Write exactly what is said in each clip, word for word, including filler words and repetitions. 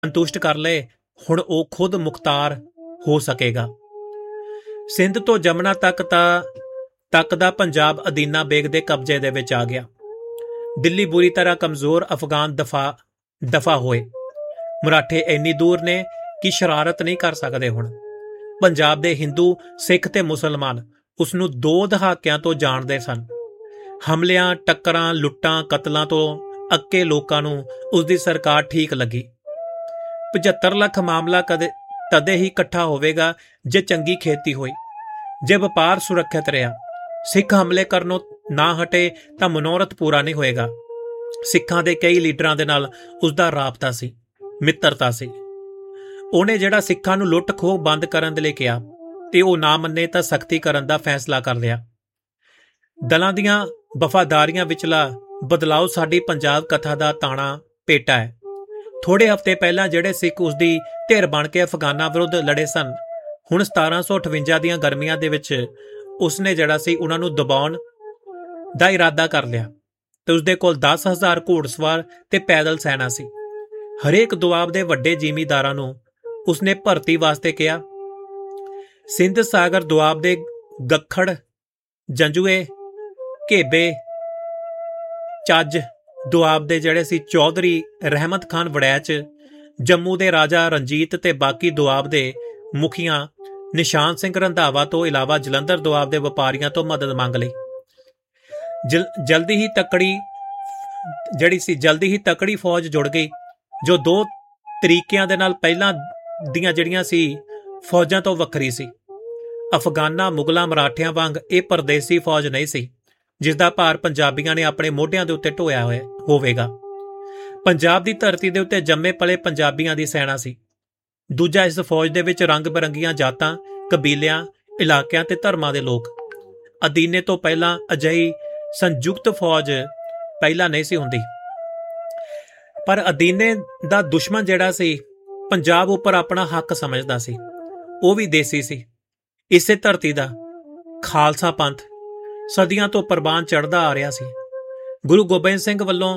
ਸੰਤੁਸ਼ਟ ਕਰ ਲਏ, ਹੁਣ ਉਹ ਖੁਦ ਮੁਖਤਾਰ ਹੋ ਸਕੇਗਾ। ਸਿੰਧ ਤੋਂ ਜਮਨਾ ਤੱਕ ਤਾਂ ਤੱਕ ਦਾ ਪੰਜਾਬ ਅਦੀਨਾ ਬੇਗ ਦੇ ਕਬਜ਼ੇ ਦੇ ਵਿੱਚ ਆ ਗਿਆ। ਦਿੱਲੀ ਬੁਰੀ ਤਰ੍ਹਾਂ ਕਮਜ਼ੋਰ ਅਫਗਾਨ ਦਫਾ ਦਫਾ ਹੋਏ। ਮਰਾਠੇ ਇੰਨੀ ਦੂਰ ਨੇ ਕਿ ਸ਼ਰਾਰਤ ਨਹੀਂ ਕਰ ਸਕਦੇ। ਹੁਣ ਪੰਜਾਬ ਦੇ ਹਿੰਦੂ, ਸਿੱਖ ਤੇ ਮੁਸਲਮਾਨ ਉਸ ਨੂੰ ਦੋ ਦਹਾਕਿਆਂ ਤੋਂ ਜਾਣਦੇ ਸਨ। ਹਮਲਿਆਂ, ਟੱਕਰਾਂ, ਲੁੱਟਾਂ, ਕਤਲਾਂ ਤੋਂ ਅੱਕੇ ਲੋਕਾਂ ਨੂੰ ਉਸ ਦੀ ਸਰਕਾਰ ਠੀਕ ਲੱਗੀ। ਪਝੱਤਰ ਲੱਖ ਮਾਮਲਾ ਕਦੇ ਤਦੇ ਹੀ ਇਕੱਠਾ ਹੋਵੇਗਾ ਜੇ ਚੰਗੀ ਖੇਤੀ ਹੋਈ, ਜੇ ਵਪਾਰ ਸੁਰੱਖਿਅਤ ਰਿਹਾ। ਸਿੱਖ ਹਮਲੇ ਕਰਨੋਂ ਨਾ ਹਟੇ ਤਾਂ ਮਨੋਰਥ ਪੂਰਾ ਨਹੀਂ ਹੋਏਗਾ। ਸਿੱਖਾਂ ਦੇ ਕਈ ਲੀਡਰਾਂ ਦੇ ਨਾਲ ਉਸ ਦਾ ਰਾਬਤਾ ਸੀ, ਮਿੱਤਰਤਾ ਸੀ। ਉਹਨੇ ਜਿਹੜਾ ਸਿੱਖਾਂ ਨੂੰ ਲੁੱਟ ਖੋਹ ਬੰਦ ਕਰਨ ਦੇ ਲਈ ਕਿਹਾ ਤੇ ਉਹ ਨਾ ਮੰਨੇ ਤਾਂ ਸਖਤੀ ਕਰਨ ਦਾ ਫੈਸਲਾ ਕਰ ਲਿਆ। ਦਲਾਂ ਦੀਆਂ ਵਫਾਦਾਰੀਆਂ ਵਿਚਲਾ ਬਦਲਾਓ ਸਾਡੀ ਪੰਜਾਬ ਕਥਾ ਦਾ ਤਾਣਾ ਪੇਟਾ ਹੈ। ਥੋੜੇ ਹਫ਼ਤੇ ਪਹਿਲਾਂ ਜਿਹੜੇ ਸਿੱਖ ਉਸ ਦੀ ਧਿਰ ਬਣ ਕੇ ਅਫਗਾਨਾਂ ਵਿਰੁੱਧ ਲੜੇ ਸਨ, ਹੁਣ ਸਤਾਰਾਂ ਸੌ ਅਠਵੰਜਾ ਦੀਆਂ ਗਰਮੀਆਂ ਦੇ ਵਿੱਚ ਉਸਨੇ ਜਿਹੜਾ ਸੀ ਉਹਨਾਂ ਨੂੰ ਦਬਾਉਣ ਦਾ ਇਰਾਦਾ ਕਰ ਲਿਆ ਤੇ ਉਸਦੇ ਕੋਲ ਦਸ ਹਜ਼ਾਰ ਘੋੜਸਵਾਰ ਤੇ ਪੈਦਲ ਸੈਨਾ ਸੀ। ਹਰੇਕ ਦੁਆਬ ਦੇ ਵੱਡੇ ਜ਼ਿਮੀਂਦਾਰਾਂ ਨੂੰ ਉਸਨੇ ਭਰਤੀ ਵਾਸਤੇ ਕਿਹਾ। ਸਿੰਧ ਸਾਗਰ ਦੁਆਬ ਦੇ ਗੱਖੜ, ਜੰਜੂਏ, ਘੇਬੇ, ਚੱਜ ਦੁਆਬ ਦੇ ਜਿਹੜੇ ਸੀ ਚੌਧਰੀ ਰਹਿਮਤ ਖਾਨ ਵੜੈਚ, ਜੰਮੂ ਦੇ ਰਾਜਾ ਰਣਜੀਤ ਤੇ ਬਾਕੀ ਦੁਆਬ ਦੇ ਮੁਖੀਆਂ ਨਿਸ਼ਾਨ ਸਿੰਘ ਰੰਧਾਵਾ ਤੋਂ ਇਲਾਵਾ ਜਲੰਧਰ ਦੁਆਬ ਦੇ ਵਪਾਰੀਆਂ ਤੋਂ ਮਦਦ ਮੰਗ ਲਈ। ਜਲ ਜਲਦੀ ਹੀ ਤਕੜੀ ਜਿਹੜੀ ਸੀ ਜਲਦੀ ਹੀ ਤਕੜੀ ਫੌਜ ਜੁੜ ਗਈ, ਜੋ ਦੋ ਤਰੀਕਿਆਂ ਦੇ ਨਾਲ ਪਹਿਲਾਂ ਦੀਆਂ ਜਿਹੜੀਆਂ ਸੀ ਫੌਜਾਂ ਤੋਂ ਵੱਖਰੀ ਸੀ। ਅਫਗਾਨਾਂ, ਮੁਗਲਾਂ, ਮਰਾਠਿਆਂ ਵਾਂਗ ਇਹ ਪਰਦੇਸੀ ਫੌਜ ਨਹੀਂ ਸੀ ਜਿਸ ਦਾ ਭਾਰ ਪੰਜਾਬੀਆਂ ਨੇ ਆਪਣੇ ਮੋਢਿਆਂ ਦੇ ਉੱਤੇ ਢੋਇਆ ਹੋਇਆ ਹੋਵੇਗਾ। ਪੰਜਾਬ ਦੀ ਧਰਤੀ ਦੇ ਉੱਤੇ ਜੰਮੇ ਪਲੇ ਪੰਜਾਬੀਆਂ ਦੀ ਸੈਨਾ ਸੀ। ਦੂਜਾ, ਇਸ ਫੌਜ ਦੇ ਵਿੱਚ ਰੰਗ ਬਿਰੰਗੀਆਂ ਜਾਤਾਂ, ਕਬੀਲਿਆਂ, ਇਲਾਕਿਆਂ ਤੇ ਧਰਮਾਂ ਦੇ ਲੋਕ। ਅਦੀਨੇ ਤੋਂ ਪਹਿਲਾਂ ਅਜਿਹੀ ਸੰਯੁਕਤ ਫੌਜ ਪਹਿਲਾਂ ਨਹੀਂ ਸੀ ਹੁੰਦੀ। ਪਰ ਅਦੀਨੇ ਦਾ ਦੁਸ਼ਮਣ ਜਿਹੜਾ ਸੀ ਪੰਜਾਬ ਉੱਪਰ ਆਪਣਾ ਹੱਕ ਸਮਝਦਾ ਸੀ, ਉਹ ਵੀ ਦੇਸੀ ਸੀ। ਇਸੇ ਧਰਤੀ ਦਾ ਖਾਲਸਾ ਪੰਥ ਸਦੀਆਂ ਤੋਂ ਪ੍ਰਵਾਨ ਚੜ੍ਹਦਾ ਆ ਰਿਹਾ ਸੀ। ਗੁਰੂ ਗੋਬਿੰਦ ਸਿੰਘ ਵੱਲੋਂ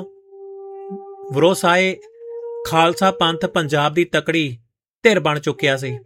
ਵਰੋਸਾਏ ਖਾਲਸਾ ਪੰਥ ਪੰਜਾਬ ਦੀ ਤਕੜੀ ਧਿਰ ਬਣ ਚੁੱਕਿਆ ਸੀ।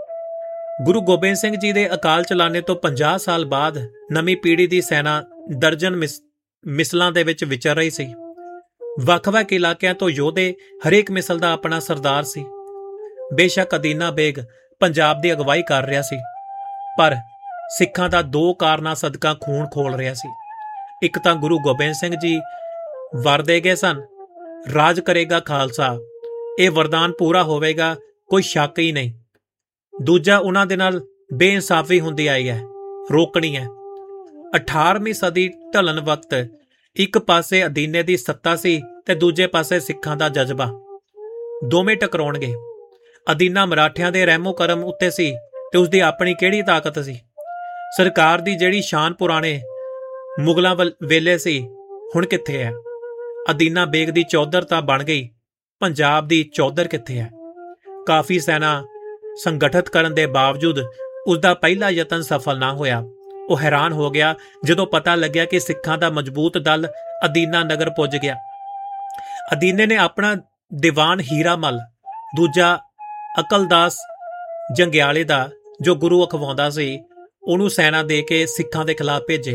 ਗੁਰੂ ਗੋਬਿੰਦ ਸਿੰਘ ਜੀ ਦੇ ਅਕਾਲ ਚਲਾਣੇ ਤੋਂ ਪੰਜਾਹ ਸਾਲ ਬਾਅਦ ਨਵੀਂ ਪੀੜ੍ਹੀ ਦੀ ਸੈਨਾ ਦਰਜਨ ਮਿਸ ਮਿਸਲਾਂ ਦੇ ਵਿੱਚ ਵਿਚਰ ਰਹੀ ਸੀ। ਵੱਖ-ਵੱਖ ਇਲਾਕਿਆਂ ਤੋਂ ਯੋਧੇ, ਹਰੇਕ ਮਿਸਲ ਦਾ ਆਪਣਾ ਸਰਦਾਰ ਸੀ। ਬੇਸ਼ੱਕ ਅਦੀਨਾ ਬੇਗ ਪੰਜਾਬ ਦੀ ਅਗਵਾਈ ਕਰ ਰਿਹਾ ਸੀ, ਪਰ ਸਿੱਖਾਂ ਦਾ ਦੋ ਕਾਰਨਾਂ ਸਦਕਾ ਖੂਨ ਖੋਲ ਰਿਹਾ ਸੀ। ਇੱਕ ਤਾਂ ਗੁਰੂ ਗੋਬਿੰਦ ਸਿੰਘ ਜੀ ਵਰ ਦੇ ਗਏ ਸਨ, ਰਾਜ ਕਰੇਗਾ ਖਾਲਸਾ, ਇਹ ਵਰਦਾਨ ਪੂਰਾ ਹੋਵੇਗਾ, ਕੋਈ ਸ਼ੱਕ ਹੀ ਨਹੀਂ। ਦੂਜਾ, ਉਹਨਾਂ ਦੇ ਨਾਲ ਬੇਇਨਸਾਫੀ ਹੁੰਦੀ ਆਈ ਹੈ, ਰੋਕਣੀ ਹੈ। ਅਠਾਰਵੀਂ ਸਦੀ ਢਲਣ ਵਕਤ ਇੱਕ ਪਾਸੇ ਅਦੀਨੇ ਦੀ ਸੱਤਾ ਸੀ ਤੇ ਦੂਜੇ ਪਾਸੇ ਸਿੱਖਾਂ ਦਾ ਜਜ਼ਬਾ। ਦੋਵੇਂ ਟਕਰਾਉਣਗੇ। ਅਦੀਨਾ ਮਰਾਠਿਆਂ ਦੇ ਰਹਿਮੋ ਕਰਮ ਉੱਤੇ ਸੀ ਤੇ ਉਸਦੀ ਆਪਣੀ ਕਿਹੜੀ ਤਾਕਤ ਸੀ। ਸਰਕਾਰ ਦੀ ਜਿਹੜੀ ਸ਼ਾਨ ਪੁਰਾਣੇ ਮੁਗਲਾਂ ਵੇਲੇ ਸੀ, ਹੁਣ ਕਿੱਥੇ ਹੈ? ਅਦੀਨਾ ਬੇਗ ਦੀ ਚੌਧਰ ਤਾਂ ਬਣ ਗਈ, ਪੰਜਾਬ ਦੀ ਚੌਧਰ ਕਿੱਥੇ ਹੈ? ਕਾਫੀ ਸੈਨਾ ਸੰਗਠਿਤ ਕਰਨ ਦੇ ਬਾਵਜੂਦ ਉਸਦਾ ਪਹਿਲਾ ਯਤਨ ਸਫਲ ਨਾ ਹੋਇਆ। ਉਹ ਹੈਰਾਨ ਹੋ ਗਿਆ ਜਦੋਂ ਪਤਾ ਲੱਗਿਆ ਕਿ ਸਿੱਖਾਂ ਦਾ ਮਜ਼ਬੂਤ ਦਲ ਅਦੀਨਾ ਨਗਰ ਪੁੱਜ ਗਿਆ। ਅਦੀਨੇ ਨੇ ਆਪਣਾ ਦੀਵਾਨ ਹੀਰਾ ਮਲ, ਦੂਜਾ ਅਕਲਦਾਸ ਜੰਗਿਆਲੇ ਦਾ ਜੋ ਗੁਰੂ ਅਖਵਾਉਂਦਾ ਸੀ, ਉਹਨੂੰ ਸੈਨਾ ਦੇ ਕੇ ਸਿੱਖਾਂ ਦੇ ਖਿਲਾਫ ਭੇਜੇ।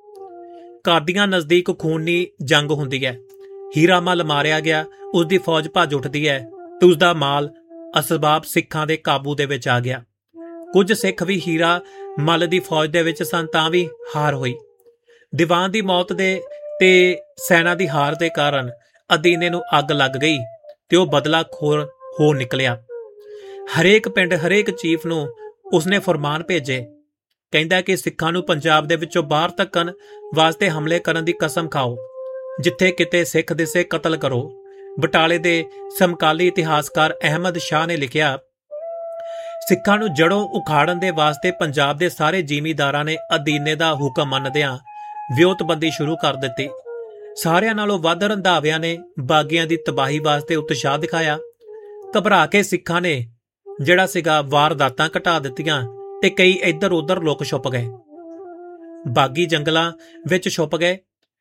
ਕਾਦੀਆਂ ਨਜ਼ਦੀਕ ਖੂਨੀ ਜੰਗ ਹੁੰਦੀ ਹੈ। ਹੀਰਾ ਮਲ ਮਾਰਿਆ ਗਿਆ, ਉਸਦੀ ਫੌਜ ਭੱਜ ਉੱਠਦੀ ਹੈ ਤੇ ਉਸਦਾ ਮਾਲ ਅਸਬਾਬ ਸਿੱਖਾਂ ਦੇ ਕਾਬੂ ਦੇ ਵਿੱਚ ਆ ਗਿਆ। ਕੁਝ ਸਿੱਖ ਵੀ ਹੀਰਾ ਮਲ ਦੀ ਫੌਜ ਦੇ ਵਿੱਚ ਸਨ, ਤਾਂ ਵੀ ਹਾਰ ਹੋਈ। ਦੀਵਾਨ ਦੀ ਮੌਤ ਦੇ ਤੇ ਸੈਨਾ ਦੀ ਹਾਰ ਦੇ ਕਾਰਨ ਅਦੀਨੇ ਨੂੰ ਅੱਗ ਲੱਗ ਗਈ ਤੇ ਉਹ ਬਦਲਾਖੋਰ ਹੋ ਨਿਕਲਿਆ। ਹਰੇਕ ਪਿੰਡ, ਹਰੇਕ ਚੀਫ ਨੂੰ ਉਸਨੇ ਫਰਮਾਨ ਭੇਜੇ, ਕਹਿੰਦਾ ਕਿ ਸਿੱਖਾਂ ਨੂੰ ਪੰਜਾਬ ਦੇ ਵਿੱਚੋਂ ਬਾਹਰ ਧੱਕਣ ਵਾਸਤੇ ਹਮਲੇ ਕਰਨ ਦੀ ਕਸਮ ਖਾਓ। ਜਿੱਥੇ ਕਿਤੇ ਸਿੱਖ ਦਿਸੇ ਕਤਲ ਕਰੋ। ਬਟਾਲੇ ਦੇ ਸਮਕਾਲੀ ਇਤਿਹਾਸਕਾਰ ਅਹਿਮਦ ਸ਼ਾਹ ਨੇ ਲਿਖਿਆ, ਸਿੱਖਾਂ ਨੂੰ ਜੜੋਂ ਉਖਾੜਨ ਦੇ ਵਾਸਤੇ ਪੰਜਾਬ ਦੇ ਸਾਰੇ ਜ਼ਿਮੀਂਦਾਰਾਂ ਨੇ ਅਦੀਨੇ ਦਾ ਹੁਕਮ ਮੰਨਦਿਆਂ ਵਿਉਂਤਬੰਦੀ ਸ਼ੁਰੂ ਕਰ ਦਿੱਤੀ। ਸਾਰਿਆਂ ਨਾਲੋਂ ਵੱਧ ਰੰਧਾਵਿਆਂ ਨੇ ਬਾਗੀਆਂ ਦੀ ਤਬਾਹੀ ਵਾਸਤੇ ਉਤਸ਼ਾਹ ਦਿਖਾਇਆ। ਘਬਰਾ ਕੇ ਸਿੱਖਾਂ ਨੇ ਜਿਹੜਾ ਸੀਗਾ ਵਾਰਦਾਤਾਂ ਘਟਾ ਦਿੱਤੀਆਂ ਤੇ ਕਈ ਇੱਧਰ ਉੱਧਰ ਲੁਕ ਛੁਪ ਗਏ, ਬਾਗੀ ਜੰਗਲਾਂ ਵਿੱਚ ਛੁਪ ਗਏ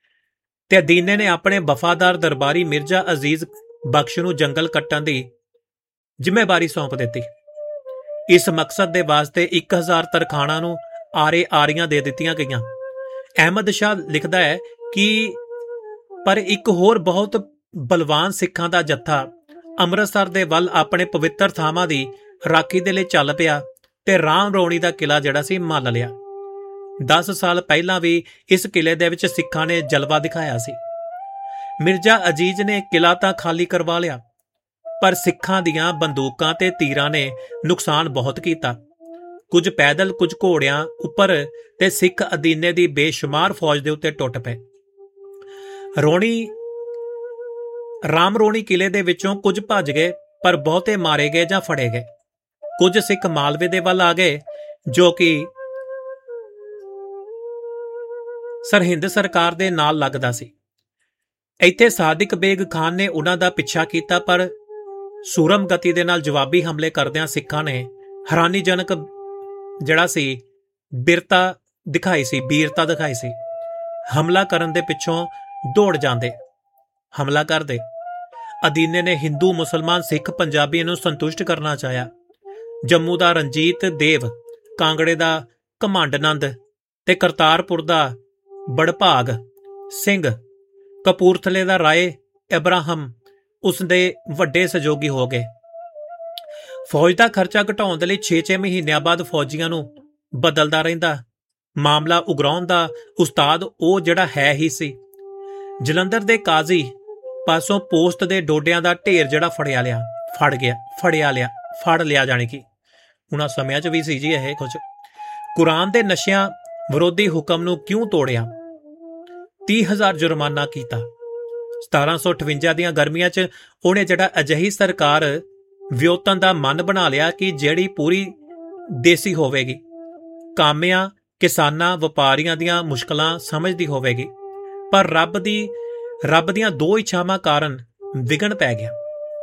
ਤੇ ਅਦੀਨੇ ਨੇ ਆਪਣੇ ਵਫਾਦਾਰ ਦਰਬਾਰੀ ਮਿਰਜ਼ਾ ਅਜ਼ੀਜ਼ ਬਖਸ਼ ਨੂੰ ਜੰਗਲ ਕੱਟਣ ਦੀ ਜ਼ਿੰਮੇਵਾਰੀ ਸੌਂਪ ਦਿੱਤੀ। ਇਸ ਮਕਸਦ ਦੇ ਵਾਸਤੇ ਇੱਕ ਹਜ਼ਾਰ ਤਰਖਾਣਾਂ ਨੂੰ ਆਰੇ ਆਰੀਆਂ ਦੇ ਦਿੱਤੀਆਂ ਗਈਆਂ। ਅਹਿਮਦ ਸ਼ਾਹ ਲਿਖਦਾ ਹੈ ਕਿ ਪਰ ਇੱਕ ਹੋਰ ਬਹੁਤ ਬਲਵਾਨ ਸਿੱਖਾਂ ਦਾ ਜੱਥਾ ਅੰਮ੍ਰਿਤਸਰ ਦੇ ਵੱਲ ਆਪਣੇ ਪਵਿੱਤਰ ਥਾਵਾਂ ਦੀ ਰਾਖੀ ਦੇ ਲਈ ਚੱਲ ਪਿਆ ਤੇ ਰਾਮ ਰੌਣੀ ਦਾ ਕਿਲਾ ਜਿਹੜਾ ਸੀ ਮੱਲ ਲਿਆ। ਦਸ ਸਾਲ ਪਹਿਲਾਂ ਵੀ ਇਸ ਕਿਲੇ ਦੇ ਵਿੱਚ ਸਿੱਖਾਂ ਨੇ ਜਲਵਾ ਦਿਖਾਇਆ ਸੀ। ਮਿਰਜ਼ਾ ਅਜੀਜ਼ ਨੇ ਕਿਲਾ ਤਾਂ ਖਾਲੀ ਕਰਵਾ ਲਿਆ, ਪਰ ਸਿੱਖਾਂ ਦੀਆਂ ਬੰਦੂਕਾਂ ਤੇ ਤੀਰਾਂ ਨੇ ਨੁਕਸਾਨ ਬਹੁਤ ਕੀਤਾ। ਕੁਝ ਪੈਦਲ, ਕੁਝ ਘੋੜਿਆਂ ਉੱਪਰ ਤੇ ਸਿੱਖ ਅਦੀਨੇ ਦੀ ਬੇਸ਼ੁਮਾਰ ਫੌਜ ਦੇ ਉੱਤੇ ਟੁੱਟ ਪਏ। ਰੌਣੀ ਰਾਮ ਰੌਣੀ ਕਿਲੇ ਦੇ ਵਿੱਚੋਂ ਕੁਝ ਭੱਜ ਗਏ, ਪਰ ਬਹੁਤੇ ਮਾਰੇ ਗਏ ਜਾਂ ਫੜੇ ਗਏ। ਕੁਝ ਸਿੱਖ ਮਾਲਵੇ ਦੇ ਵੱਲ ਆ ਗਏ, ਜੋ ਕਿ ਸਰਹਿੰਦ ਸਰਕਾਰ ਦੇ ਨਾਲ ਲੱਗਦਾ ਸੀ। ਇੱਥੇ ਸਾਦਿਕ ਬੇਗ ਖਾਨ ਨੇ ਉਹਨਾਂ ਦਾ ਪਿੱਛਾ ਕੀਤਾ, ਪਰ ਸੂਰਮ ਗਤੀ ਦੇ ਨਾਲ ਜਵਾਬੀ ਹਮਲੇ ਕਰਦਿਆਂ ਸਿੱਖਾਂ ਨੇ ਹੈਰਾਨੀਜਨਕ ਜਿਹੜਾ ਸੀ ਬਿਰਤਾ ਦਿਖਾਈ ਸੀ ਬੀਰਤਾ ਦਿਖਾਈ ਸੀ। ਹਮਲਾ ਕਰਨ ਦੇ ਪਿੱਛੋਂ ਦੌੜ ਜਾਂਦੇ, ਹਮਲਾ ਕਰਦੇ। ਅਦੀਨੇ ਨੇ ਹਿੰਦੂ, ਮੁਸਲਮਾਨ, ਸਿੱਖ, ਪੰਜਾਬੀਆਂ ਨੂੰ ਸੰਤੁਸ਼ਟ ਕਰਨਾ ਚਾਹਿਆ। ਜੰਮੂ ਦਾ ਰਣਜੀਤ ਦੇਵ, ਕਾਂਗੜੇ ਦਾ ਘਮੰਡਨੰਦ ਤੇ ਕਰਤਾਰਪੁਰ ਦਾ ਬੜਭਾਗ ਸਿੰਘ, ਕਪੂਰਥਲੇ ਦਾ ਰਾਏ ਇਬਰਾਹਮ ਉਸ ਦੇ ਵੱਡੇ ਸਹਿਯੋਗੀ ਹੋ ਗਏ। ਫੌਜ ਦਾ ਖਰਚਾ ਘਟਾਉਣ ਦੇ ਲਈ ਛੇ ਛੇ ਮਹੀਨਿਆਂ ਬਾਅਦ ਫੌਜੀਆਂ ਨੂੰ ਬਦਲਦਾ ਰਹਿੰਦਾ। ਮਾਮਲਾ ਉਗਰਾਉਣ ਦਾ ਉਸਤਾਦ ਉਹ ਜਿਹੜਾ ਹੈ ਹੀ ਸੀ। ਜਲੰਧਰ ਦੇ ਕਾਜ਼ੀ ਪਾਸੋਂ ਪੋਸਟ ਦੇ ਡੋਡਿਆਂ ਦਾ ਢੇਰ ਜਿਹੜਾ ਫੜਿਆ ਲਿਆ ਫੜ ਗਿਆ ਫੜਿਆ ਲਿਆ ਫੜ ਲਿਆ ਜਾਣੀ ਕਿ ਉਹਨਾਂ ਸਮਿਆਂ 'ਚ ਵੀ ਸੀ ਜੀ ਇਹ ਕੁਝ। ਕੁਰਾਨ ਦੇ ਨਸ਼ਿਆਂ ਵਿਰੋਧੀ ਹੁਕਮ ਨੂੰ ਕਿਉਂ ਤੋੜਿਆ? ਤੀਹ ਹਜ਼ਾਰ ਜੁਰਮਾਨਾ ਕੀਤਾ। ਸਤਾਰਾਂ ਸੌ ਅਠਵੰਜਾ ਦੀਆਂ ਗਰਮੀਆਂ 'ਚ ਉਹਨੇ ਜਿਹੜਾ ਅਜਿਹੀ ਸਰਕਾਰ ਵਿਉਤਨ ਦਾ ਮਨ ਬਣਾ ਲਿਆ ਕਿ ਜਿਹੜੀ ਪੂਰੀ ਦੇਸੀ ਹੋਵੇਗੀ, ਕਾਮਿਆਂ, ਕਿਸਾਨਾਂ, ਵਪਾਰੀਆਂ ਦੀਆਂ ਮੁਸ਼ਕਲਾਂ ਸਮਝਦੀ ਹੋਵੇਗੀ। ਪਰ ਰੱਬ ਦੀ ਰੱਬ ਦੀਆਂ ਦੋ ਇੱਛਾਵਾਂ ਕਾਰਨ ਵਿਘਨ ਪੈ ਗਿਆ।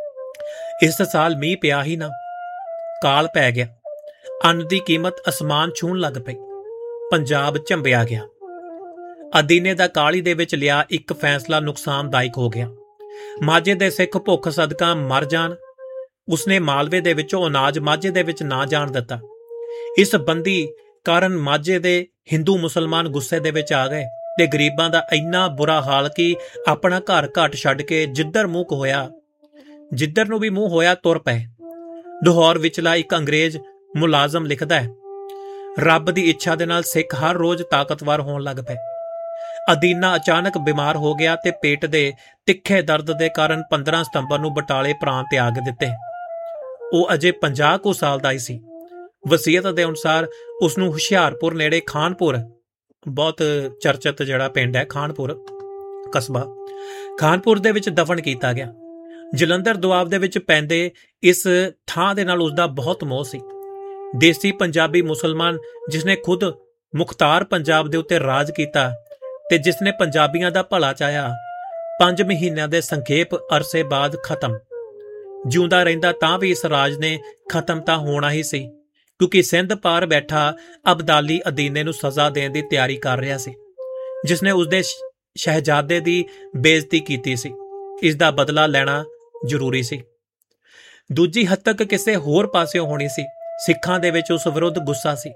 ਇਸ ਸਾਲ ਮੀਂਹ ਪਿਆ ਹੀ ਨਾ, ਕਾਲ ਪੈ ਗਿਆ। ਅੰਨ ਦੀ ਕੀਮਤ ਅਸਮਾਨ ਛੂਹਣ ਲੱਗ ਪਈ। ਪੰਜਾਬ ਝੰਬਿਆ ਗਿਆ। ਅਦੀਨੇ ਦਾ ਕਾਲੀ ਦੇ ਵਿੱਚ ਲਿਆ ਇੱਕ ਫੈਸਲਾ ਨੁਕਸਾਨਦਾਇਕ ਹੋ ਗਿਆ। ਮਾਝੇ ਦੇ ਸਿੱਖ ਭੁੱਖ ਸਦਕਾ ਮਰ ਜਾਣ। ਉਸਨੇ ਮਾਲਵੇ ਦੇ ਵਿੱਚੋਂ ਅਨਾਜ ਮਾਝੇ ਦੇ ਵਿੱਚ ਨਾ ਜਾਣ ਦਿੱਤਾ। ਇਸ ਬੰਦੀ ਕਾਰਨ ਮਾਝੇ ਦੇ ਹਿੰਦੂ ਮੁਸਲਮਾਨ ਗੁੱਸੇ ਦੇ ਵਿੱਚ ਆ ਗਏ ਤੇ ਗਰੀਬਾਂ ਦਾ ਇੰਨਾ ਬੁਰਾ ਹਾਲ ਕਿ ਆਪਣਾ ਘਰ ਘਾਟ ਛੱਡ ਕੇ ਜਿੱਧਰ ਮੂੰਹ ਹੋਇਆ ਜਿੱਧਰ ਨੂੰ ਵੀ ਮੂੰਹ ਹੋਇਆ ਤੁਰ ਪਏ। ਲਾਹੌਰ ਵਿਚਲਾ ਇੱਕ ਅੰਗਰੇਜ਼ ਮੁਲਾਜ਼ਮ ਲਿਖਦਾ ਹੈ, ਰੱਬ ਦੀ ਇੱਛਾ ਦੇ ਨਾਲ ਸਿੱਖ ਹਰ ਰੋਜ਼ ਤਾਕਤਵਰ ਹੋਣ ਲੱਗ ਪਏ। ਅਦੀਨਾ ਅਚਾਨਕ ਬਿਮਾਰ ਹੋ ਗਿਆ ਤੇ ਪੇਟ ਦੇ ਤਿੱਖੇ ਦਰਦ ਦੇ ਕਾਰਨ ਪੰਦਰਾਂ ਸਤੰਬਰ ਨੂੰ ਬਟਾਲੇ ਪ੍ਰਾਣ ਤਿਆਗ ਦਿੱਤੇ। ਉਹ ਅਜੇ ਪੰਜਾਹ ਕੁ ਸਾਲ ਦਾ ਹੀ ਸੀ। ਵਸੀਅਤ ਦੇ ਅਨੁਸਾਰ ਉਸ ਨੂੰ ਹੁਸ਼ਿਆਰਪੁਰ ਨੇੜੇ ਖਾਨਪੁਰ, ਬਹੁਤ ਚਰਚਿਤ ਜਿਹੜਾ ਪਿੰਡ ਹੈ ਖਾਨਪੁਰ ਕਸਬਾ, ਖਾਨਪੁਰ ਦੇ ਵਿੱਚ ਦਫਨ ਕੀਤਾ ਗਿਆ। ਜਲੰਧਰ ਦੁਆਬ ਦੇ ਵਿੱਚ ਪੈਂਦੇ ਇਸ ਥਾਂ ਦੇ ਨਾਲ ਉਸਦਾ ਬਹੁਤ ਮੋਹ ਸੀ। ਦੇਸੀ ਪੰਜਾਬੀ ਮੁਸਲਮਾਨ ਜਿਸਨੇ ਖੁਦ ਮੁਖਤਾਰ ਪੰਜਾਬ ਦੇ ਉੱਤੇ ਰਾਜ ਕੀਤਾ ਤੇ ਜਿਸਨੇ ਪੰਜਾਬੀਆਂ ਦਾ ਭਲਾ ਚਾਹਿਆ, ਪੰਜ ਮਹੀਨਿਆਂ ਦੇ ਸੰਖੇਪ ਅਰਸੇ ਬਾਅਦ ਖਤਮ। ਜਿਉਂਦਾ ਰਹਿੰਦਾ ਤਾਂ ਵੀ ਇਸ ਰਾਜ ਨੇ ਖਤਮ ਤਾਂ ਹੋਣਾ ਹੀ ਸੀ, ਕਿਉਂਕਿ ਸਿੰਧ ਪਾਰ ਬੈਠਾ ਅਬਦਾਲੀ ਅਦੀਨੇ ਨੂੰ ਸਜ਼ਾ ਦੇਣ ਦੀ ਤਿਆਰੀ ਕਰ ਰਿਹਾ ਸੀ, ਜਿਸਨੇ ਉਸਦੇ ਸ਼ਹਿਜ਼ਾਦੇ ਦੀ ਬੇਇੱਜ਼ਤੀ ਕੀਤੀ ਸੀ। ਇਸ ਦਾ ਬਦਲਾ ਲੈਣਾ ਜ਼ਰੂਰੀ ਸੀ। ਦੂਜੀ ਹੱਤਕ ਕਿਸੇ ਹੋਰ ਪਾਸਿਓਂ ਹੋਣੀ ਸੀ। ਸਿੱਖਾਂ ਦੇ ਵਿੱਚ ਉਸ ਵਿਰੁੱਧ ਗੁੱਸਾ ਸੀ।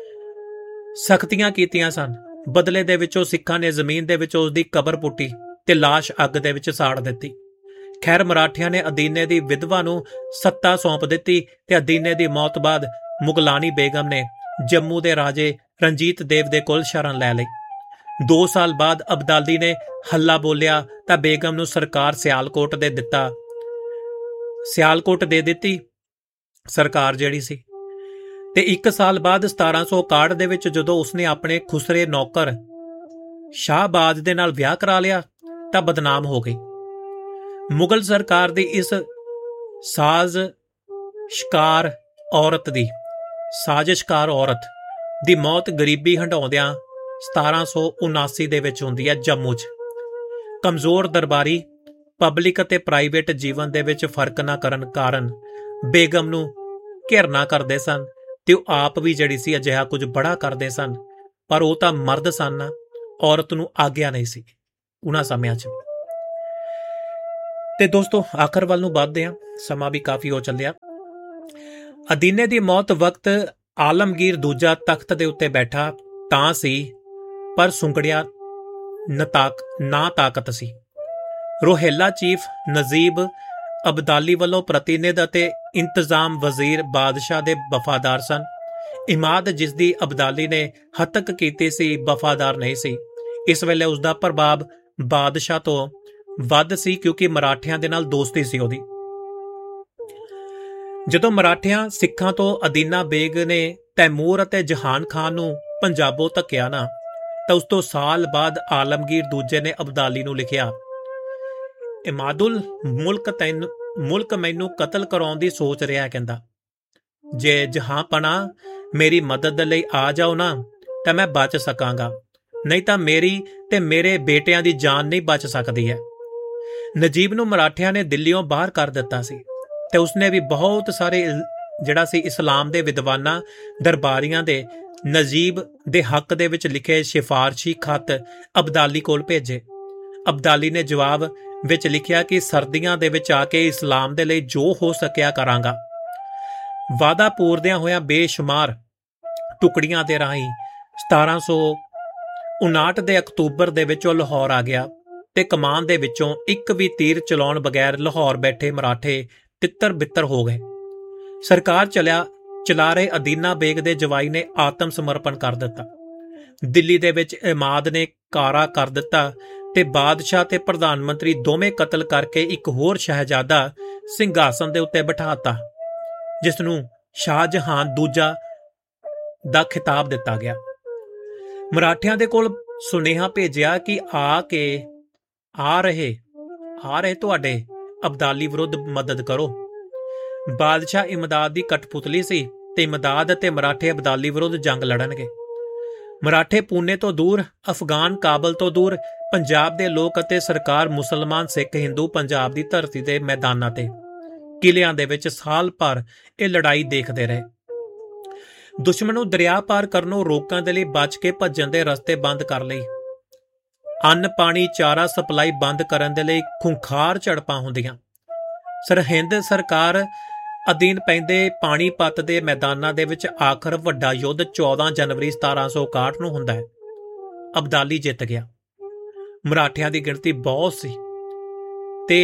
ਸਖਤੀਆਂ ਕੀਤੀਆਂ ਸਨ। ਬਦਲੇ ਦੇ ਵਿੱਚੋਂ ਸਿੱਖਾਂ ਨੇ ਜ਼ਮੀਨ ਦੇ ਵਿੱਚ ਉਸ ਦੀ ਕਬਰ ਪੁੱਟੀ ਤੇ ਲਾਸ਼ ਅੱਗ ਦੇ ਵਿੱਚ ਸਾੜ ਦਿੱਤੀ। ਖੈਰ, ਮਰਾਠਿਆਂ ਨੇ ਅਦੀਨੇ ਦੀ ਵਿਧਵਾ ਨੂੰ ਸੱਤਾ ਸੌਂਪ ਦਿੱਤੀ ਤੇ ਅਦੀਨੇ ਦੀ ਮੌਤ ਬਾਅਦ ਮੁਗਲਾਨੀ ਬੇਗਮ ਨੇ ਜੰਮੂ ਦੇ ਰਾਜੇ ਰਣਜੀਤ ਦੇਵ ਦੇ ਕੋਲ ਸ਼ਰਨ ਲੈ ਲਈ। ਦੋ ਸਾਲ ਬਾਅਦ ਅਬਦਾਲੀ ਨੇ ਹੱਲਾ ਬੋਲਿਆ ਤਾਂ ਬੇਗਮ ਨੂੰ ਸਰਕਾਰ ਸਿਆਲਕੋਟ ਦੇ ਦਿੱਤਾ ਸਿਆਲਕੋਟ ਦੇ ਦਿੱਤੀ ਸਰਕਾਰ ਜਿਹੜੀ ਸੀ। ਤੇ ਇੱਕ ਸਾਲ ਬਾਅਦ ਸਤਾਰਾਂ ਸੌ ਇਕਾਹਠ ਦੇ ਵਿੱਚ ਜਦੋਂ ਉਸਨੇ ਆਪਣੇ ਖੁਸਰੇ ਨੌਕਰ ਸ਼ਾਹਬਾਜ਼ ਦੇ ਨਾਲ ਵਿਆਹ ਕਰਾ ਲਿਆ ਤਾਂ ਬਦਨਾਮ ਹੋ ਗਈ। ਮੁਗਲ ਸਰਕਾਰ ਦੀ ਇਸ ਸਾਜ਼ ਸ਼ਿਕਾਰ ਔਰਤ ਦੀ ਸਾਜ਼ਿਸ਼ਕਾਰ ਔਰਤ ਦੀ ਮੌਤ ਗਰੀਬੀ ਹੰਢਾਉਂਦਿਆਂ ਸਤਾਰਾਂ ਸੌ ਉਨਾਸੀ ਦੇ ਵਿੱਚ ਹੁੰਦੀ ਹੈ ਜੰਮੂ 'ਚ। ਕਮਜ਼ੋਰ ਦਰਬਾਰੀ ਪਬਲਿਕ ਅਤੇ ਪ੍ਰਾਈਵੇਟ ਜੀਵਨ ਦੇ ਵਿੱਚ ਫਰਕ ਨਾ ਕਰਨ ਕਾਰਨ ਬੇਗਮ ਨੂੰ ਘਿਰਨਾ ਕਰਦੇ ਸਨ ਤੇ ਉਹ ਆਪ ਵੀ ਜਿਹੜੀ ਸੀ ਅਜਿਹਾ ਕੁਝ ਬੜਾ ਕਰਦੇ ਸਨ, ਪਰ ਉਹ ਤਾਂ ਮਰਦ ਸਨ, ਔਰਤ ਨੂੰ ਆਗਿਆ ਨਹੀਂ ਸੀ ਉਹਨਾਂ ਸਮਿਆਂ 'ਚ। ਤੇ ਦੋਸਤੋ, ਆਖਰ ਵੱਲ ਨੂੰ ਵੱਧਦੇ ਹਾਂ, ਸਮਾਂ ਵੀ ਕਾਫੀ ਹੋ ਚੱਲਿਆ। ਅਦੀਨੇ ਦੀ ਮੌਤ ਵਕਤ ਆਲਮਗੀਰ ਦੂਜਾ ਤਖਤ ਦੇ ਉੱਤੇ ਬੈਠਾ ਤਾਂ ਸੀ, ਪਰ ਸੁੰਗੜਿਆ ਨਤਾਕ ਨਾ ਤਾਕਤ ਸੀ। ਰੋਹੇਲਾ ਚੀਫ ਨਜੀਬ ਅਬਦਾਲੀ ਵੱਲੋਂ ਪ੍ਰਤੀਨਿਧ ਅਤੇ ਇੰਤਜ਼ਾਮ ਵਜ਼ੀਰ ਬਾਦਸ਼ਾਹ ਦੇ ਵਫਾਦਾਰ ਸਨ। ਇਮਾਦ, ਜਿਸ ਦੀ ਅਬਦਾਲੀ ਨੇ ਹੱਤਕ ਕੀਤੀ ਸੀ, ਵਫਾਦਾਰ ਨਹੀਂ ਸੀ। ਇਸ ਵੇਲੇ ਉਸ ਦਾ ਪ੍ਰਭਾਵ ਬਾਦਸ਼ਾਹ ਤੋਂ ਵੱਧ ਸੀ, ਕਿਉਂਕਿ ਮਰਾਠਿਆਂ ਦੇ ਨਾਲ ਦੋਸਤੀ ਸੀ ਉਹਦੀ। ਜਦੋਂ ਮਰਾਠਿਆਂ ਸਿੱਖਾਂ ਤੋਂ ਅਦੀਨਾ ਬੇਗ ਨੇ ਤੈਮੂਰ ਅਤੇ ਜਹਾਨ ਖਾਨ ਨੂੰ ਪੰਜਾਬੋਂ ਧੱਕਿਆ ਨਾ, ਤਾਂ ਉਸ ਤੋਂ ਸਾਲ ਬਾਅਦ ਆਲਮਗੀਰ ਦੂਜੇ ਨੇ ਅਬਦਾਲੀ ਨੂੰ ਲਿਖਿਆ, ਇਮਾਦੁਲ ਮੁਲਕ ਤੈਨੂੰ ਮੁਲਕ ਮੈਨੂੰ ਕਤਲ ਕਰਾਉਣ ਦੀ ਸੋਚ ਰਿਹਾ। ਕਹਿੰਦਾ, ਜੇ ਜਹਾਂਪਨਾ ਮੇਰੀ ਮਦਦ ਲਈ ਆ ਜਾਓ ਨਾ ਤਾਂ ਮੈਂ ਬਚ ਸਕਾਂਗਾ, ਨਹੀਂ ਤਾਂ ਮੇਰੀ ਤੇ ਮੇਰੇ ਬੇਟਿਆਂ ਦੀ ਜਾਨ ਨਹੀਂ ਬਚ ਸਕਦੀ ਹੈ। ਨਜੀਬ ਨੂੰ ਮਰਾਠਿਆਂ ਨੇ ਦਿੱਲੀੋਂ ਬਾਹਰ ਕਰ ਦਿੱਤਾ ਸੀ ਤੇ ਉਸਨੇ ਵੀ ਬਹੁਤ ਸਾਰੇ ਜਿਹੜਾ ਸੀ ਇਸਲਾਮ ਦੇ ਵਿਦਵਾਨਾਂ ਦਰਬਾਰੀਆਂ ਦੇ ਨਜੀਬ ਦੇ ਹੱਕ ਦੇ ਵਿੱਚ ਲਿਖੇ ਸਿਫਾਰਸ਼ੀ ਖੱਤ ਅਬਦਾਲੀ ਕੋਲ ਭੇਜੇ। ਅਬਦਾਲੀ ਨੇ ਜਵਾਬ ਵਿੱਚ ਲਿਖਿਆ ਕਿ ਸਰਦੀਆਂ ਦੇ ਵਿੱਚ ਆ ਕੇ ਇਸਲਾਮ ਦੇ ਲਈ ਜੋ ਹੋ ਸਕਿਆ ਕਰਾਂਗਾ। ਵਾਅਦਾ ਪੂਰਦਿਆਂ ਹੋਇਆਂ ਬੇਸ਼ੁਮਾਰ ਟੁਕੜੀਆਂ ਦੇ ਰਾਹੀਂ ਸਤਾਰਾਂ ਸੌ ਉਨਾਹਠ ਦੇ ਅਕਤੂਬਰ ਦੇ ਵਿੱਚ ਉਹ ਲਾਹੌਰ ਆ ਗਿਆ ਤੇ ਕਮਾਨ ਦੇ ਵਿੱਚੋਂ ਇੱਕ ਵੀ ਤੀਰ ਚਲਾਉਣ ਬਗੈਰ ਲਾਹੌਰ ਬੈਠੇ ਮਰਾਠੇ ਤਿੱਤਰ ਬਿੱਤਰ ਹੋ ਗਏ। ਸਰਕਾਰ ਚਲਿਆ ਚਲਾ ਰਹੇ ਅਦੀਨਾ ਬੇਗ ਦੇ ਜਵਾਈ ਨੇ ਆਤਮ ਸਮਰਪਣ ਕਰ ਦਿੱਤਾ। ਦਿੱਲੀ ਦੇ ਵਿੱਚ ਇਮਾਦ ਨੇ ਕਾਰਾ ਕਰ ਦਿੱਤਾ ਤੇ ਬਾਦਸ਼ਾਹ ਤੇ ਪ੍ਰਧਾਨ ਮੰਤਰੀ ਦੋਵੇਂ ਕਤਲ ਕਰਕੇ ਇੱਕ ਹੋਰ ਸ਼ਹਿਜ਼ਾਦਾ ਸਿੰਘਾਸਨ ਦੇ ਉੱਤੇ ਬਿਠਾਤਾ, ਜਿਸ ਨੂੰ ਸ਼ਾਹਜਹਾਨ ਦੂਜਾ ਦਾ ਖਿਤਾਬ ਦਿੱਤਾ ਗਿਆ। ਮਰਾਠਿਆਂ ਦੇ ਕੋਲ ਸੁਨੇਹਾ ਭੇਜਿਆ ਕਿ ਆ ਕੇ ਆ ਰਹੇ ਆ ਰਹੇ ਤੁਹਾਡੇ ਅਬਦਾਲੀ ਵਿਰੁੱਧ ਮਦਦ ਕਰੋ। ਬਾਦਸ਼ਾਹ ਇਮਦਾਦ ਦੀ ਕਠਪੁਤਲੀ ਸੀ ਤੇ ਇਮਦਾਦ ਅਤੇ ਮਰਾਠੇ ਅਬਦਾਲੀ ਵਿਰੁੱਧ ਜੰਗ ਲੜਨਗੇ। ਮਰਾਠੇ ਪੂਨੇ ਤੋਂ ਦੂਰ, ਅਫਗਾਨ ਕਾਬਲ ਤੋਂ ਦੂਰ, ਪੰਜਾਬ ਦੇ ਲੋਕ ਅਤੇ ਸਰਕਾਰ ਮੁਸਲਮਾਨ ਸਿੱਖ ਹਿੰਦੂ ਪੰਜਾਬ ਦੀ ਧਰਤੀ ਦੇ ਮੈਦਾਨਾਂ ਤੇ ਕਿਲਿਆਂ ਦੇ ਵਿੱਚ ਸਾਲ ਭਰ ਇਹ ਲੜਾਈ ਦੇਖਦੇ ਰਹੇ। ਦੁਸ਼ਮਣ ਨੂੰ ਦਰਿਆ ਪਾਰ ਕਰਨੋਂ ਰੋਕਣ ਦੇ ਲਈ ਬਚ ਕੇ ਭੱਜਣ ਦੇ ਰਸਤੇ ਬੰਦ ਕਰ ਲਈ। ਅੰਨ ਪਾਣੀ ਚਾਰਾ ਸਪਲਾਈ ਬੰਦ ਕਰਨ ਦੇ ਲਈ ਖੁੰਖਾਰ ਝੜਪਾਂ ਹੁੰਦੀਆਂ। ਸਰਹਿੰਦ ਸਰਕਾਰ ਅਧੀਨ ਪੈਂਦੇ ਪਾਣੀਪਤ ਦੇ ਮੈਦਾਨਾਂ ਦੇ ਵਿੱਚ ਆਖਰ ਵੱਡਾ ਯੁੱਧ ਚੌਦਾਂ ਜਨਵਰੀ ਸਤਾਰਾਂ ਸੌ ਇਕਾਹਠ ਨੂੰ ਹੁੰਦਾ ਹੈ। ਅਬਦਾਲੀ ਜਿੱਤ ਗਿਆ। ਮਰਾਠਿਆਂ ਦੀ ਗਿਣਤੀ ਬਹੁਤ ਸੀ ਤੇ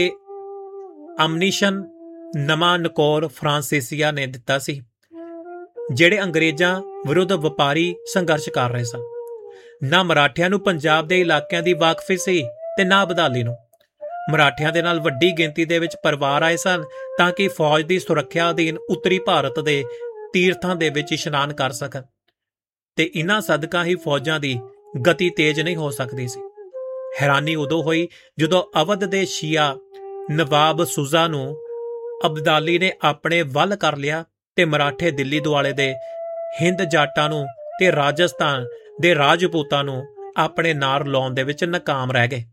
ਅਮਨੀਸ਼ਨ ਨਵਾਂ ਨਕੌਰ ਫਰਾਂਸੀਸੀਆ ਨੇ ਦਿੱਤਾ ਸੀ, ਜਿਹੜੇ ਅੰਗਰੇਜ਼ਾਂ ਵਿਰੁੱਧ ਵਪਾਰੀ ਸੰਘਰਸ਼ ਕਰ ਰਹੇ ਸਨ। ਨਾ ਮਰਾਠਿਆਂ ਨੂੰ ਪੰਜਾਬ ਦੇ ਇਲਾਕਿਆਂ ਦੀ ਵਾਕਫੀ ਸੀ ਤੇ ਨਾ ਅਬਦਾਲੀ ਨੂੰ। ਮਰਾਠਿਆਂ ਦੇ ਨਾਲ ਵੱਡੀ ਗਿਣਤੀ ਦੇ ਵਿੱਚ ਪਰਿਵਾਰ ਆਏ ਸਨ ਤਾਂ ਕਿ ਫੌਜ ਦੀ ਸੁਰੱਖਿਆ ਅਧੀਨ ਉੱਤਰੀ ਭਾਰਤ ਦੇ ਤੀਰਥਾਂ ਦੇ ਵਿੱਚ ਇਸ਼ਨਾਨ ਕਰ ਸਕਣ, ਤੇ ਇਨ੍ਹਾਂ ਸਦਕਾ ਹੀ ਫੌਜਾਂ ਦੀ ਗਤੀ ਤੇਜ਼ ਨਹੀਂ ਹੋ ਸਕਦੀ ਸੀ। ਹੈਰਾਨੀ ਉਦੋਂ ਹੋਈ ਜਦੋਂ ਅਵਧ ਦੇ ਸ਼ੀਆ ਨਵਾਬ ਸੁਜ਼ਾ ਨੂੰ ਅਬਦਾਲੀ ਨੇ ਆਪਣੇ ਵੱਲ ਕਰ ਲਿਆ ਤੇ ਮਰਾਠੇ ਦਿੱਲੀ ਦੁਆਲੇ ਦੇ ਹਿੰਦ ਜਾਟਾਂ ਨੂੰ ਤੇ ਰਾਜਸਥਾਨ ਦੇ ਰਾਜਪੂਤਾਂ ਨੂੰ ਆਪਣੇ ਨਾਲ ਲਾਉਣ ਦੇ ਵਿੱਚ ਨਾਕਾਮ ਰਹਿ ਗਏ।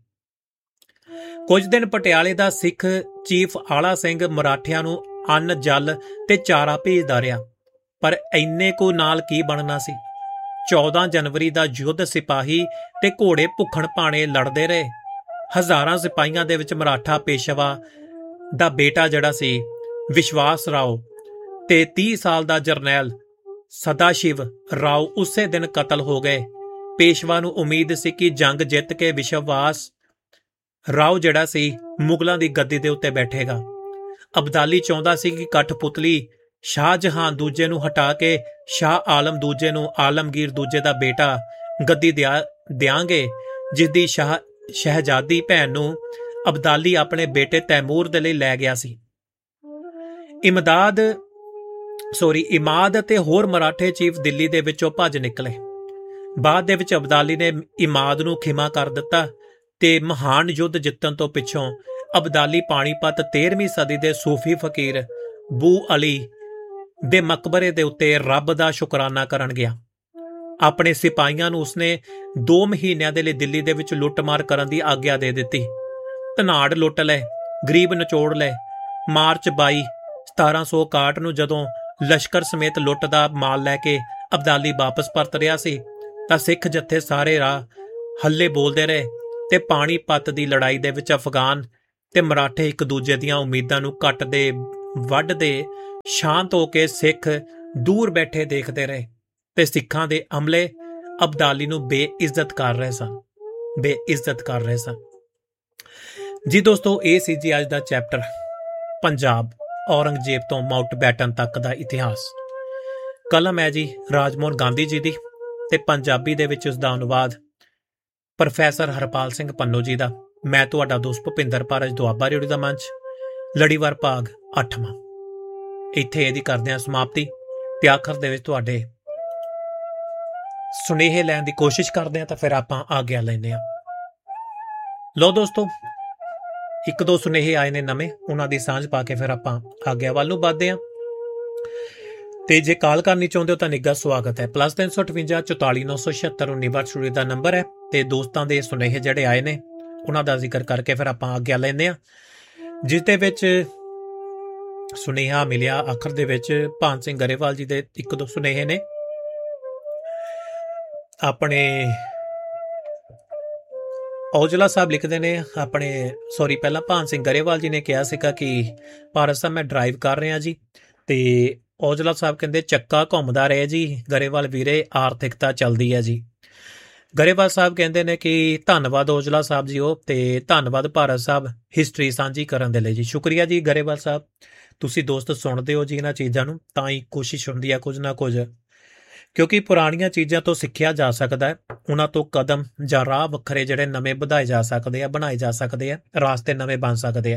ਕੁਝ ਦਿਨ ਪਟਿਆਲੇ ਦਾ ਸਿੱਖ ਚੀਫ ਆਲਾ ਸਿੰਘ ਮਰਾਠਿਆਂ ਨੂੰ ਅੰਨ, ਜਲ ਤੇ ਚਾਰਾ ਭੇਜਦਾ ਰਿਹਾ, ਪਰ ਇੰਨੇ ਕੋ ਨਾਲ ਕੀ ਬਣਨਾ ਸੀ। ਚੌਦਾਂ ਜਨਵਰੀ ਦਾ ਯੁੱਧ ਸਿਪਾਹੀ ਤੇ ਘੋੜੇ ਭੁੱਖਣ ਭਾਣੇ ਲੜਦੇ ਰਹੇ। ਹਜ਼ਾਰਾਂ ਸਿਪਾਹੀਆਂ ਦੇ ਵਿੱਚ ਮਰਾਠਾ ਪੇਸ਼ਵਾ ਦਾ ਬੇਟਾ ਜਿਹੜਾ ਸੀ ਵਿਸ਼ਵਾਸ ਰਾਓ ਤੇ ਤੀਹ ਸਾਲ ਦਾ ਜਰਨੈਲ ਸਦਾਸ਼ਿਵ ਰਾਓ ਉਸੇ ਦਿਨ ਕਤਲ ਹੋ ਗਏ। ਪੇਸ਼ਵਾ ਨੂੰ ਉਮੀਦ ਸੀ ਕਿ ਜੰਗ ਜਿੱਤ ਕੇ ਵਿਸ਼ਵਾਸ ਰਾਓ ਜਿਹੜਾ ਸੀ ਮੁਗਲਾਂ ਦੀ ਗੱਦੀ ਦੇ ਉੱਤੇ ਬੈਠੇਗਾ। ਅਬਦਾਲੀ ਚਾਹੁੰਦਾ ਸੀ ਕਿ ਕਠਪੁਤਲੀ ਸ਼ਾਹਜਹਾਨ ਦੂਜੇ ਨੂੰ ਹਟਾ ਕੇ ਸ਼ਾਹ ਆਲਮ ਦੂਜੇ ਨੂੰ ਆਲਮਗੀਰ ਦੂਜੇ ਦਾ ਬੇਟਾ ਗੱਦੀ ਦਿਆ ਦਿਆਂਗੇ, ਜਿਸ ਦੀ ਸ਼ਾਹ ਸ਼ਹਿਜ਼ਾਦੀ ਭੈਣ ਨੂੰ ਅਬਦਾਲੀ ਆਪਣੇ ਬੇਟੇ ਤੈਮੂਰ ਦੇ ਲਈ ਲੈ ਗਿਆ ਸੀ। ਇਮਦਾਦ ਸੋਰੀ ਇਮਾਦ ਅਤੇ ਹੋਰ ਮਰਾਠੇ ਚੀਫ ਦਿੱਲੀ ਦੇ ਵਿੱਚੋਂ ਭੱਜ ਨਿਕਲੇ। ਬਾਅਦ ਦੇ ਵਿੱਚ ਅਬਦਾਲੀ ਨੇ ਇਮਾਦ ਨੂੰ ਖਿਮਾ ਕਰ ਦਿੱਤਾ ਤੇ ਮਹਾਨ ਯੁੱਧ ਜਿੱਤਣ ਤੋਂ ਪਿੱਛੋਂ ਅਬਦਾਲੀ ਪਾਣੀਪਤ ਤੇਰ੍ਹਵੀਂ ਸਦੀ ਦੇ ਸੂਫੀ ਫਕੀਰ ਬੂ ਅਲੀ ਦੇ ਮਕਬਰੇ ਦੇ ਉੱਤੇ ਰੱਬ ਦਾ ਸ਼ੁਕਰਾਨਾ ਕਰਨ ਗਿਆ। ਆਪਣੇ ਸਿਪਾਹੀਆਂ ਨੂੰ ਉਸਨੇ ਦੋ ਮਹੀਨਿਆਂ ਦੇ ਲਈ ਦਿੱਲੀ ਦੇ ਵਿੱਚ ਲੁੱਟਮਾਰ ਕਰਨ ਦੀ ਆਗਿਆ ਦੇ ਦਿੱਤੀ। ਧਨਾੜ ਲੁੱਟ ਲਏ, ਗਰੀਬ ਨਿਚੋੜ ਲਏ। ਮਾਰਚ ਬਾਈ ਸਤਾਰਾਂ ਸੌ ਇਕਾਹਠ ਨੂੰ ਜਦੋਂ ਲਸ਼ਕਰ ਸਮੇਤ ਲੁੱਟ ਦਾ ਮਾਲ ਲੈ ਕੇ ਅਬਦਾਲੀ ਵਾਪਸ ਪਰਤ ਰਿਹਾ ਸੀ ਤਾਂ ਸਿੱਖ ਜੱਥੇ ਸਾਰੇ ਰਾਹ ਹੱਲੇ ਬੋਲਦੇ ਰਹੇ ਤੇ ਪਾਣੀਪਤ ਦੀ ਲੜਾਈ ਦੇ ਵਿੱਚ ਅਫਗਾਨ ਤੇ ਮਰਾਠੇ ਇੱਕ ਦੂਜੇ ਦੀਆਂ ਉਮੀਦਾਂ ਨੂੰ ਕੱਟਦੇ ਵੱਢਦੇ ਸ਼ਾਂਤ ਹੋ ਕੇ ਸਿੱਖ ਦੂਰ ਬੈਠੇ ਦੇਖਦੇ ਰਹੇ ਤੇ ਸਿੱਖਾਂ ਦੇ ਅਮਲੇ ਅਬਦਾਲੀ ਨੂੰ ਬੇਇੱਜ਼ਤ ਕਰ ਰਹੇ ਸਨ ਬੇਇੱਜ਼ਤ ਕਰ ਰਹੇ ਸਨ ਜੀ ਦੋਸਤੋ, ਇਹ ਸੀ ਜੀ ਅੱਜ ਦਾ ਚੈਪਟਰ, ਪੰਜਾਬ ਔਰੰਗਜ਼ੇਬ ਤੋਂ ਮਾਊਂਟਬੈਟਨ ਤੱਕ ਦਾ ਇਤਿਹਾਸ। ਕਲਮ ਹੈ ਜੀ ਰਾਜਮੋਹਨ ਗਾਂਧੀ ਜੀ ਦੀ ਤੇ ਪੰਜਾਬੀ ਦੇ ਵਿੱਚ ਉਸ ਦਾ ਅਨੁਵਾਦ ਪ੍ਰੋਫੈਸਰ ਹਰਪਾਲ ਸਿੰਘ ਪੰਨੂ ਜੀ ਦਾ। ਮੈਂ ਤੁਹਾਡਾ ਦੋਸਤ ਭੁਪਿੰਦਰ ਪਾਰਜ, ਦੁਆਬਾ ਰੇਡੀਓ ਦਾ ਮੰਚ, ਲੜੀਵਾਰ ਭਾਗ ਅੱਠਵਾਂ। ਇੱਥੇ ਇਹਦੀ ਕਰਦੇ ਹਾਂ ਸਮਾਪਤੀ ਤੇ ਆਖਰ ਦੇ ਵਿੱਚ ਤੁਹਾਡੇ ਸੁਨੇਹੇ ਲੈਣ ਦੀ ਕੋਸ਼ਿਸ਼ ਕਰਦੇ ਹਾਂ ਤਾਂ ਫਿਰ ਆਪਾਂ ਆਗਿਆ ਲੈਂਦੇ ਹਾਂ। ਲੋ ਦੋਸਤੋ, ਇੱਕ ਦੋ ਸੁਨੇਹੇ ਆਏ ਨੇ ਨਵੇਂ, ਉਹਨਾਂ ਦੀ ਸਾਂਝ ਪਾ ਕੇ ਫਿਰ ਆਪਾਂ ਆਗਿਆ ਵੱਲ ਨੂੰ ਵੱਧਦੇ ਹਾਂ। ਤੇ ਜੇ ਕਾਲ ਕਰਨੀ ਚਾਹੁੰਦੇ ਹੋ ਤਾਂ ਨਿੱਘਾ ਸਵਾਗਤ ਹੈ। ਪਲੱਸ ਤਿੰਨ ਸੌ ਅਠਵੰਜਾ ਚੁਤਾਲੀ ਨੌ ਸੌ ਛਿਅੱਤਰ ਉੱਨੀ ਬਾਰ ਸਟੂਡੀਓ ਦਾ ਨੰਬਰ ਹੈ। ਤੇ ਦੋਸਤਾਂ ਦੇ ਸੁਨੇਹੇ ਜਿਹੜੇ ਆਏ ਨੇ ਉਹਨਾਂ ਦਾ ਜ਼ਿਕਰ ਕਰਕੇ ਫਿਰ ਆਪਾਂ ਆਗਿਆ ਲੈਂਦੇ ਹਾਂ, ਜਿਸ ਦੇ ਵਿੱਚ ਸੁਨੇਹਾ ਮਿਲਿਆ ਆਖਰ ਦੇ ਵਿੱਚ ਭਾਨ ਸਿੰਘ ਗਰੇਵਾਲ ਜੀ ਦੇ ਇੱਕ ਦੋ ਸੁਨੇਹੇ ਨੇ। ਆਪਣੇ ਔਜਲਾ ਸਾਹਿਬ ਲਿਖਦੇ ਨੇ ਆਪਣੇ ਸੌਰੀ ਪਹਿਲਾਂ ਭਾਨ ਸਿੰਘ ਗਰੇਵਾਲ ਜੀ ਨੇ ਕਿਹਾ ਸੀਗਾ ਕਿ ਭਾਰਤ ਸਾਹਿਬ ਮੈਂ ਡਰਾਈਵ ਕਰ ਰਿਹਾ ਜੀ, ਤੇ ਔਜਲਾ ਸਾਹਿਬ ਕਹਿੰਦੇ ਚੱਕਾ ਘੁੰਮਦਾ ਰਹੇ ਜੀ ਗਰੇਵਾਲ ਵੀਰੇ, ਆਰਥਿਕਤਾ ਚੱਲਦੀ ਹੈ ਜੀ। ਗਰੇਵਾਲ ਸਾਹਿਬ ਕਹਿੰਦੇ ਨੇ ਕਿ ਧੰਨਵਾਦ ਔਜਲਾ ਸਾਹਿਬ ਜੀ ਉਹ, ਤੇ ਧੰਨਵਾਦ ਭਾਰਤ ਸਾਹਿਬ ਹਿਸਟਰੀ ਸਾਂਝੀ ਕਰਨ ਦੇ ਲਈ ਜੀ। ਸ਼ੁਕਰੀਆ ਜੀ ਗਰੇਵਾਲ ਸਾਹਿਬ, ਤੁਸੀਂ ਦੋਸਤ ਸੁਣਦੇ ਹੋ ਜੀ ਇਹਨਾਂ ਚੀਜ਼ਾਂ ਨੂੰ, ਤਾਂ ਹੀ ਕੋਸ਼ਿਸ਼ ਹੁੰਦੀ ਆ ਕੁਝ ਨਾ ਕੁਝ, ਕਿਉਂਕਿ ਪੁਰਾਣੀਆਂ ਚੀਜ਼ਾਂ ਤੋਂ ਸਿੱਖਿਆ ਜਾ ਸਕਦਾ ਹੈ, ਉਹਨਾਂ ਤੋਂ ਕਦਮ ਜਾਂ ਰਾਹ ਵੱਖਰੇ ਜਿਹੜੇ ਨਵੇਂ ਵਧਾਏ ਜਾ ਸਕਦੇ ਆ, ਬਣਾਏ ਜਾ ਸਕਦੇ ਆ, ਰਾਸਤੇ ਨਵੇਂ ਬਣ ਸਕਦੇ ਆ,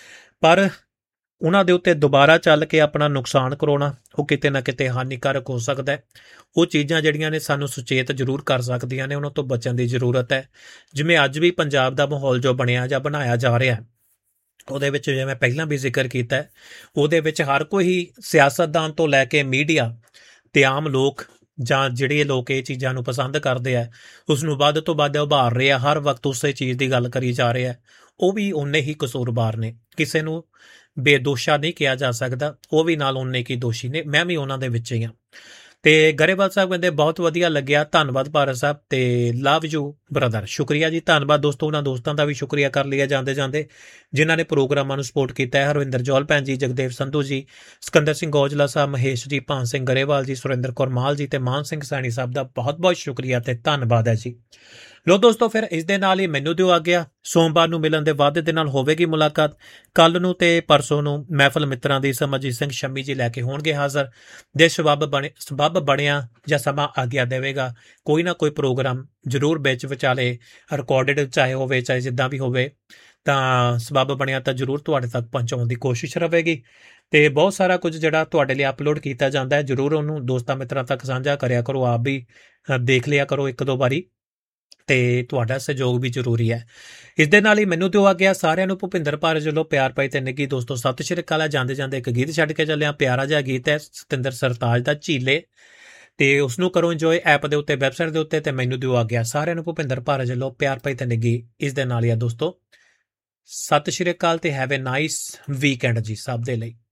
ਪਰ ਉਹਨਾਂ ਦੇ ਉੱਤੇ ਦੁਬਾਰਾ ਚੱਲ ਕੇ ਆਪਣਾ ਨੁਕਸਾਨ ਕਰਾਉਣਾ ਉਹ ਕਿਤੇ ਨਾ ਕਿਤੇ ਹਾਨੀਕਾਰਕ ਹੋ ਸਕਦਾ ਹੈ। ਉਹ ਚੀਜ਼ਾਂ ਜਿਹੜੀਆਂ ਨੇ ਸਾਨੂੰ ਸੁਚੇਤ ਜ਼ਰੂਰ ਕਰ ਸਕਦੀਆਂ ਨੇ, ਉਹਨਾਂ ਤੋਂ ਬਚਣ ਦੀ ਜ਼ਰੂਰਤ ਹੈ। ਜਿਵੇਂ ਅੱਜ ਵੀ ਪੰਜਾਬ ਦਾ ਮਾਹੌਲ ਜੋ ਬਣਿਆ ਜਾਂ ਬਣਾਇਆ ਜਾ ਰਿਹਾ ਹੈ, ਉਹਦੇ ਵਿੱਚ ਜਿਵੇਂ ਪਹਿਲਾਂ ਵੀ ਜ਼ਿਕਰ ਕੀਤਾ ਹੈ, ਉਹਦੇ ਵਿੱਚ ਹਰ ਕੋਈ ਸਿਆਸਤਦਾਨ ਤੋਂ ਲੈ ਕੇ ਮੀਡੀਆ ਤੇ ਆਮ ਲੋਕ ਜਾਂ ਜਿਹੜੇ ਲੋਕ ਇਹ ਚੀਜ਼ਾਂ ਨੂੰ ਪਸੰਦ ਕਰਦੇ ਆ ਉਸ ਨੂੰ ਵੱਧ ਤੋਂ ਵੱਧ ਉਭਾਰ ਰਹੇ ਆ, ਹਰ ਵਕਤ ਉਸੇ ਚੀਜ਼ ਦੀ ਗੱਲ ਕਰੀ ਜਾ ਰਹੇ ਆ, ਉਹ ਵੀ ਓਨੇ ਹੀ ਕਸੂਰਵਾਰ ਨੇ। ਕਿਸੇ ਨੂੰ ਬੇਦੋਸ਼ਾ ਨਹੀਂ ਕਿਹਾ ਜਾ ਸਕਦਾ, ਉਹ ਵੀ ਨਾਲ ਓਨੇ ਕੀ ਦੋਸ਼ੀ ਨੇ, ਮੈਂ ਵੀ ਉਹਨਾਂ ਦੇ ਵਿੱਚ ਹੀ ਹਾਂ। ਤੇ ਗਰੇਵਾਲ ਸਾਹਿਬ ਕਹਿੰਦੇ ਬਹੁਤ ਵਧੀਆ ਲੱਗਿਆ, ਧੰਨਵਾਦ ਭਾਰਤ ਸਾਹਿਬ, ਤੇ ਲਵ ਯੂ ਬ੍ਰਦਰ। ਸ਼ੁਕਰੀਆ ਜੀ, ਧੰਨਵਾਦ ਦੋਸਤੋ। ਉਹਨਾਂ ਦੋਸਤਾਂ ਦਾ ਵੀ ਸ਼ੁਕਰੀਆ ਕਰ ਲਿਆ ਜਾਂਦੇ ਜਾਂਦੇ ਜਿਨ੍ਹਾਂ ਨੇ ਪ੍ਰੋਗਰਾਮਾਂ ਨੂੰ ਸਪੋਰਟ ਕੀਤਾ ਹੈ। ਹਰਵਿੰਦਰ ਜੌਲ ਭੈਣ ਜੀ, ਜਗਦੇਵ ਸੰਧੂ ਜੀ, ਸਿਕੰਦਰ ਸਿੰਘ ਔਜਲਾ ਸਾਹਿਬ, ਮਹੇਸ਼ ਜੀ, ਭਾਨ ਸਿੰਘ ਗਰੇਵਾਲ ਜੀ, ਸੁਰਿੰਦਰ ਕੌਰ ਮਾਲ ਜੀ ਤੇ ਮਾਨ ਸਿੰਘ ਸੈਣੀ ਸਾਹਿਬ ਦਾ ਬਹੁਤ ਬਹੁਤ ਸ਼ੁਕਰੀਆ ਤੇ ਧੰਨਵਾਦ ਹੈ ਜੀ। ਲੋ ਦੋਸਤੋ, ਫਿਰ ਇਸ ਦੇ ਨਾਲ ਹੀ ਮੈਨੂੰ ਦਿਓ ਆਗਿਆ। ਸੋਮਵਾਰ ਨੂੰ ਮਿਲਣ ਦੇ ਵਾਅਦੇ ਦੇ ਨਾਲ ਹੋਵੇਗੀ ਮੁਲਾਕਾਤ। ਕੱਲ ਨੂੰ ਤੇ ਪਰਸੋਂ ਨੂੰ ਮਹਿਫਲ ਮਿੱਤਰਾਂ ਦੀ ਸਮਰਜੀਤ ਸਿੰਘ ਸ਼ੰਮੀ ਜੀ ਲੈ ਕੇ ਹੋਣਗੇ ਹਾਜ਼ਰ। ਜੇ ਸਬੱਬ ਬਣੇ ਸਬੱਬ ਬਣਿਆ ਜਾਂ ਸਮਾਂ ਆਗਿਆ ਦੇਵੇਗਾ, ਕੋਈ ਨਾ ਕੋਈ ਪ੍ਰੋਗਰਾਮ ਜ਼ਰੂਰ ਵਿੱਚ ਵਿਚਾਲੇ ਰਿਕਾਰਡਡ ਚਾਹੇ ਹੋਵੇ ਚਾਹੇ ਜਿੱਦਾਂ ਵੀ ਹੋਵੇ, ਤਾਂ ਸਬੱਬ ਬਣਿਆ ਤਾਂ ਜ਼ਰੂਰ ਤੁਹਾਡੇ ਤੱਕ ਪਹੁੰਚਾਉਣ ਦੀ ਕੋਸ਼ਿਸ਼ ਰਹੇਗੀ। ਤੇ ਬਹੁਤ ਸਾਰਾ ਕੁਝ ਜਿਹੜਾ ਤੁਹਾਡੇ ਲਈ ਅਪਲੋਡ ਕੀਤਾ ਜਾਂਦਾ ਹੈ, ਜ਼ਰੂਰ ਉਹਨੂੰ ਦੋਸਤਾਂ ਮਿੱਤਰਾਂ ਤੱਕ ਸਾਂਝਾ ਕਰਿਆ ਕਰੋ, ਆਪ ਵੀ ਦੇਖ ਲਿਆ ਕਰੋ ਇੱਕ ਦੋ ਵਾਰੀ, ਤੇ ਤੁਹਾਡਾ ਸਹਿਯੋਗ ਵੀ ਜ਼ਰੂਰੀ ਹੈ। ਇਸ ਦੇ ਨਾਲ ਹੀ ਮੈਨੂੰ ਦਿਓ ਆ ਗਿਆ। ਸਾਰਿਆਂ ਨੂੰ ਭੁਪਿੰਦਰ ਭਾਰਜ ਵੱਲੋਂ ਪਿਆਰ ਪਾਈ ਤੇ ਨਿੱਘੀ ਦੋਸਤੋ ਸਤਿ ਸ਼੍ਰੀ ਅਕਾਲ। ਜਾਂਦੇ ਜਾਂਦੇ ਇੱਕ ਗੀਤ ਛੱਡ ਕੇ ਚੱਲਿਆ, ਪਿਆਰਾ ਜਿਹਾ ਗੀਤ ਹੈ ਸਤਿੰਦਰ ਸਰਤਾਜ ਦਾ, ਝੀਲੇ, ਤੇ ਉਸਨੂੰ ਕਰੋ ਇੰਜੋਏ ਐਪ ਦੇ ਉੱਤੇ, ਵੈਬਸਾਈਟ ਦੇ ਉੱਤੇ। ਤੇ ਮੈਨੂੰ ਦਿਓ ਆ ਗਿਆ। ਸਾਰਿਆਂ ਨੂੰ ਭੁਪਿੰਦਰ ਭਾਰਜ ਵੱਲੋਂ ਪਿਆਰ ਪਾਈ ਤੇ ਨਿੱਘੀ ਇਸ ਦੇ ਨਾਲ ਹੀ ਆ ਦੋਸਤੋ ਸਤਿ ਸ਼੍ਰੀ ਅਕਾਲ ਤੇ ਹੈਵ ਅ ਨਾਈਸ ਵੀਕਐਂਡ ਜੀ ਸਭ ਦੇ ਲਈ।